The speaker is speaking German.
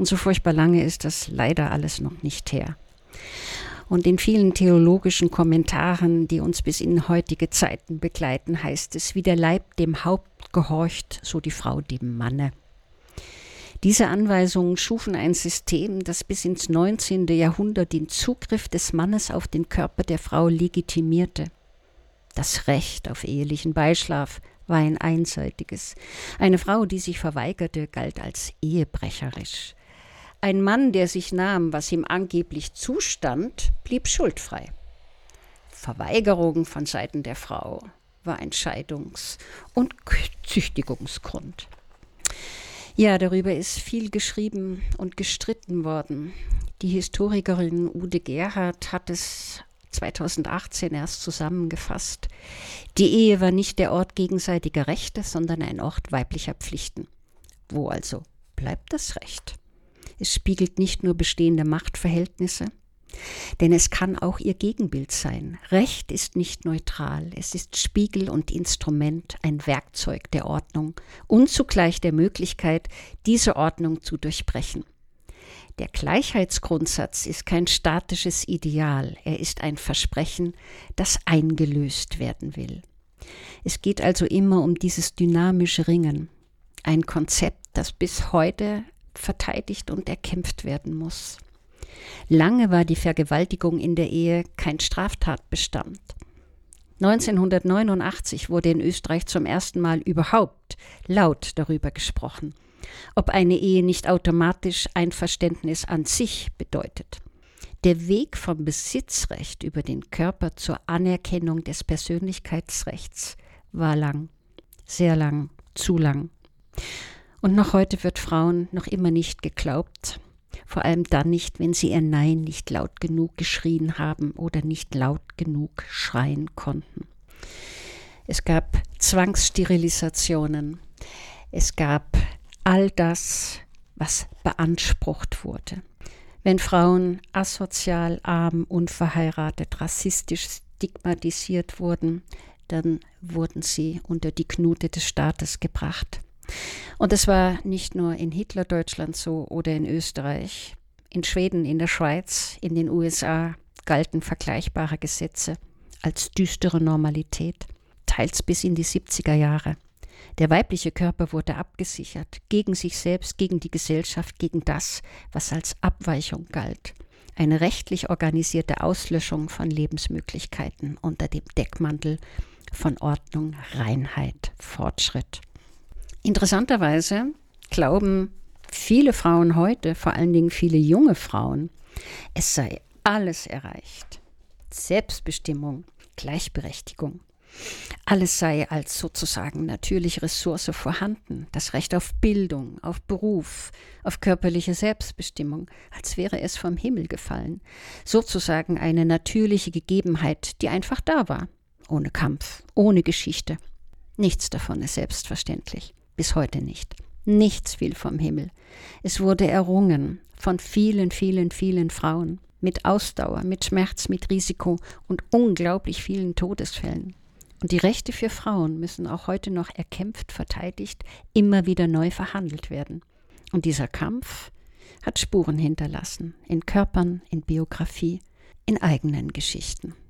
Und so furchtbar lange ist das leider alles noch nicht her. Und in vielen theologischen Kommentaren, die uns bis in heutige Zeiten begleiten, heißt es, wie der Leib dem Haupt gehorcht, so die Frau dem Manne. Diese Anweisungen schufen ein System, das bis ins 19. Jahrhundert den Zugriff des Mannes auf den Körper der Frau legitimierte. Das Recht auf ehelichen Beischlaf war ein einseitiges. Eine Frau, die sich verweigerte, galt als ehebrecherisch. Ein Mann, der sich nahm, was ihm angeblich zustand, blieb schuldfrei. Verweigerung von Seiten der Frau war ein Scheidungs- und Züchtigungsgrund. Ja, darüber ist viel geschrieben und gestritten worden. Die Historikerin Ute Gerhard hat es 2018 erst zusammengefasst. Die Ehe war nicht der Ort gegenseitiger Rechte, sondern ein Ort weiblicher Pflichten. Wo also bleibt das Recht? Es spiegelt nicht nur bestehende Machtverhältnisse, denn es kann auch ihr Gegenbild sein. Recht ist nicht neutral, es ist Spiegel und Instrument, ein Werkzeug der Ordnung und zugleich der Möglichkeit, diese Ordnung zu durchbrechen. Der Gleichheitsgrundsatz ist kein statisches Ideal, er ist ein Versprechen, das eingelöst werden will. Es geht also immer um dieses dynamische Ringen, ein Konzept, das bis heute verteidigt und erkämpft werden muss. Lange war die Vergewaltigung in der Ehe kein Straftatbestand. 1989 wurde in Österreich zum ersten Mal überhaupt laut darüber gesprochen, ob eine Ehe nicht automatisch Einverständnis an sich bedeutet. Der Weg vom Besitzrecht über den Körper zur Anerkennung des Persönlichkeitsrechts war lang, sehr lang, zu lang. Und noch heute wird Frauen noch immer nicht geglaubt, vor allem dann nicht, wenn sie ihr Nein nicht laut genug geschrien haben oder nicht laut genug schreien konnten. Es gab Zwangssterilisationen, es gab all das, was beansprucht wurde. Wenn Frauen asozial, arm, unverheiratet, rassistisch stigmatisiert wurden, dann wurden sie unter die Knute des Staates gebracht. Und es war nicht nur in Hitlerdeutschland so oder in Österreich. In Schweden, in der Schweiz, in den USA galten vergleichbare Gesetze als düstere Normalität, teils bis in die 70er Jahre. Der weibliche Körper wurde abgesichert, gegen sich selbst, gegen die Gesellschaft, gegen das, was als Abweichung galt. Eine rechtlich organisierte Auslöschung von Lebensmöglichkeiten unter dem Deckmantel von Ordnung, Reinheit, Fortschritt. Interessanterweise glauben viele Frauen heute, vor allen Dingen viele junge Frauen, es sei alles erreicht. Selbstbestimmung, Gleichberechtigung. Alles sei als sozusagen natürliche Ressource vorhanden. Das Recht auf Bildung, auf Beruf, auf körperliche Selbstbestimmung, als wäre es vom Himmel gefallen. Sozusagen eine natürliche Gegebenheit, die einfach da war. Ohne Kampf, ohne Geschichte. Nichts davon ist selbstverständlich. Bis heute nicht. Nichts fiel vom Himmel. Es wurde errungen von vielen, vielen, vielen Frauen. Mit Ausdauer, mit Schmerz, mit Risiko und unglaublich vielen Todesfällen. Und die Rechte für Frauen müssen auch heute noch erkämpft, verteidigt, immer wieder neu verhandelt werden. Und dieser Kampf hat Spuren hinterlassen. In Körpern, in Biografie, in eigenen Geschichten.